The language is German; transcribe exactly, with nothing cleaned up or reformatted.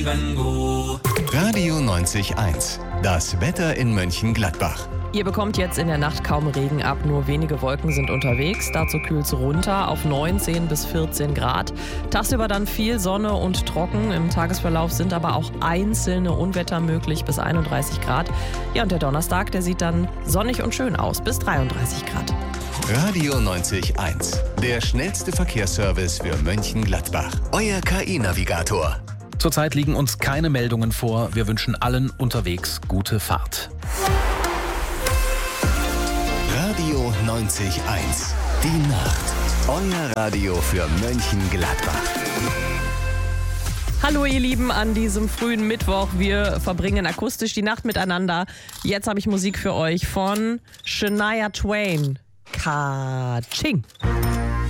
Go. Radio neunzig eins. Das Wetter in Mönchengladbach. Ihr bekommt jetzt in der Nacht kaum Regen ab, nur wenige Wolken sind unterwegs. Dazu kühlt es runter auf neunzehn bis vierzehn Grad. Tagsüber dann viel Sonne und trocken. Im Tagesverlauf sind aber auch einzelne Unwetter möglich bis einunddreißig Grad. Ja, und der Donnerstag, der sieht dann sonnig und schön aus bis dreiunddreißig Grad. Radio neunzig eins. Der schnellste Verkehrsservice für Mönchengladbach. Euer K I-Navigator. Zurzeit liegen uns keine Meldungen vor. Wir wünschen allen unterwegs gute Fahrt. Radio neunzig eins. Die Nacht. Euer Radio für Mönchengladbach. Hallo ihr Lieben, an diesem frühen Mittwoch. Wir verbringen akustisch die Nacht miteinander. Jetzt habe ich Musik für euch von Shania Twain. Ka-ching.